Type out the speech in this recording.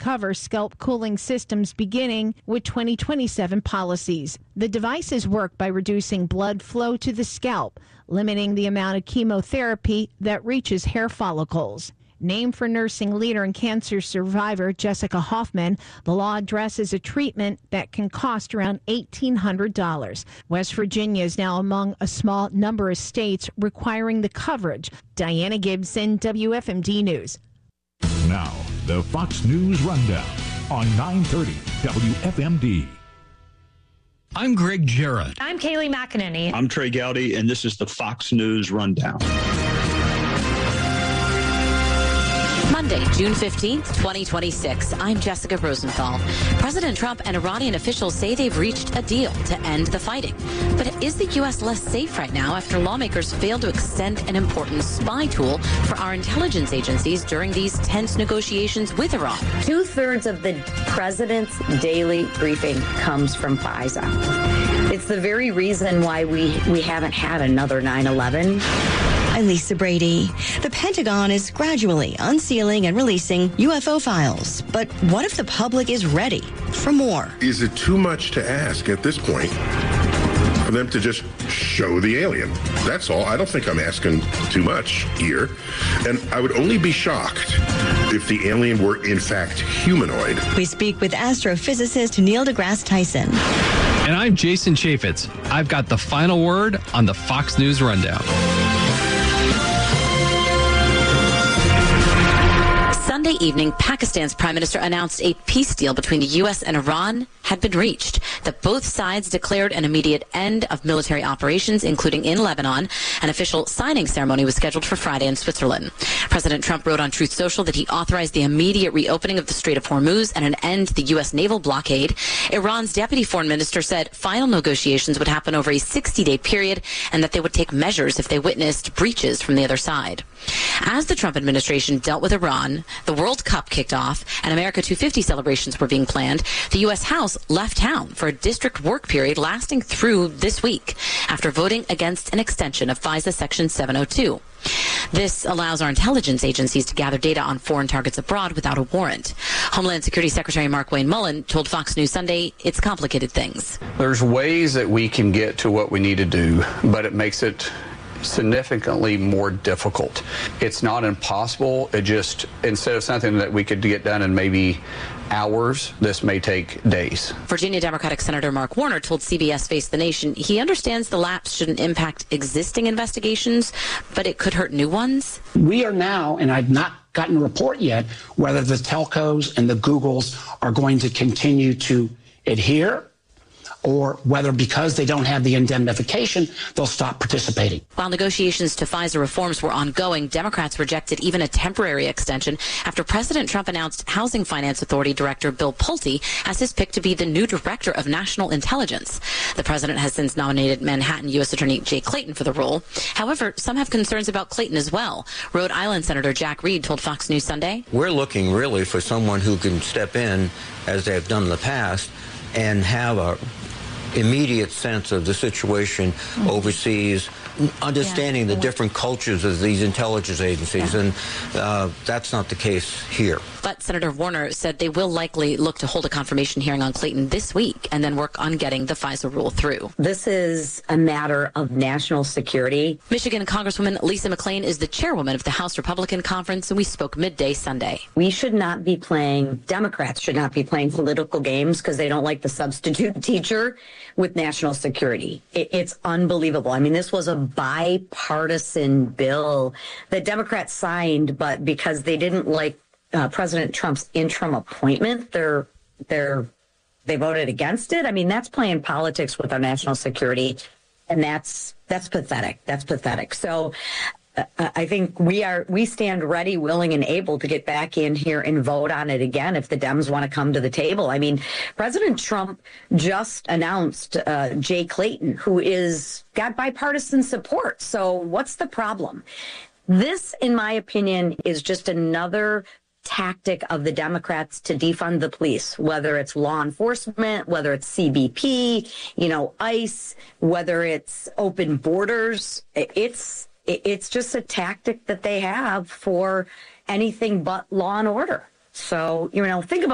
cover scalp cooling systems beginning with 2027 policies. The devices work by reducing blood flow to the scalp, limiting the amount of chemotherapy that reaches hair follicles. Named for nursing leader and cancer survivor Jessica Hoffman, the law addresses a treatment that can cost around $1,800. West Virginia is now among a small number of states requiring the coverage. Diana Gibson, WFMD News. Now, the Fox News Rundown on 930 WFMD. I'm Greg Jarrett. I'm Kaylee McEnany. I'm Trey Gowdy, and this is the Fox News Rundown. Monday, June 15th, 2026. I'm Jessica Rosenthal. President Trump and Iranian officials say they've reached a deal to end the fighting. But is the U.S. less safe right now after lawmakers failed to extend an important spy tool for our intelligence agencies during these tense negotiations with Iran? 2/3 of the president's daily briefing comes from FISA. It's the very reason why we haven't had another 9/11. I'm Lisa Brady. The Pentagon is gradually unsealing and releasing UFO files. But what if the public is ready for more? Is it too much to ask at this point for them to just show the alien? That's all. I don't think I'm asking too much here. And I would only be shocked if the alien were in fact humanoid. We speak with astrophysicist Neil deGrasse Tyson. And I'm Jason Chaffetz. I've got the final word on the Fox News Rundown. Sunday evening, Pakistan's prime minister announced a peace deal between the U.S. and Iran had been reached, that both sides declared an immediate end of military operations, including in Lebanon. An official signing ceremony was scheduled for Friday in Switzerland. President Trump wrote on Truth Social that he authorized the immediate reopening of the Strait of Hormuz and an end to the U.S. naval blockade. Iran's deputy foreign minister said final negotiations would happen over a 60-day period and that they would take measures if they witnessed breaches from the other side. As the Trump administration dealt with Iran, the World Cup kicked off and America 250 celebrations were being planned. The U.S. House left town for a district work period lasting through this week after voting against an extension of FISA Section 702. This allows our intelligence agencies to gather data on foreign targets abroad without a warrant. Homeland Security Secretary Mark Wayne Mullen told Fox News Sunday it's complicated things. There's ways that we can get to what we need to do, but it makes it significantly more difficult. It's not impossible. It just, instead of something that we could get done in maybe hours, this may take days. Virginia Democratic Senator Mark Warner told CBS Face the Nation he understands the lapse shouldn't impact existing investigations, but it could hurt new ones. We are now, and I've not gotten a report yet, whether the telcos and the Googles are going to continue to adhere or whether because they don't have the indemnification, they'll stop participating. While negotiations to FISA reforms were ongoing, Democrats rejected even a temporary extension after President Trump announced Housing Finance Authority Director Bill Pulte as his pick to be the new Director of National Intelligence. The president has since nominated Manhattan U.S. Attorney Jay Clayton for the role. However, some have concerns about Clayton as well. Rhode Island Senator Jack Reed told Fox News Sunday, "We're looking really for someone who can step in, as they've done in the past, and have a immediate sense of the situation overseas, understanding the different cultures of these intelligence agencies, and that's not the case here." But Senator Warner said they will likely look to hold a confirmation hearing on Clayton this week and then work on getting the FISA rule through. This is a matter of national security. Michigan Congresswoman Lisa McClain is the chairwoman of the House Republican Conference, and we spoke midday Sunday. We should not be playing, Democrats should not be playing political games because they don't like the substitute teacher with national security. It's unbelievable. I mean, this was a bipartisan bill that Democrats signed, but because they didn't like President Trump's interim appointment, they voted against it. I mean, that's playing politics with our national security, and that's pathetic. That's pathetic. So I think we stand ready, willing, and able to get back in here and vote on it again if the Dems want to come to the table. I mean, President Trump just announced Jay Clayton, who got bipartisan support. So what's the problem? This, in my opinion, is just another tactic of the Democrats to defund the police, whether it's law enforcement, whether it's CBP, ICE, whether it's open borders. It's just a tactic that they have for anything but law and order. So, think about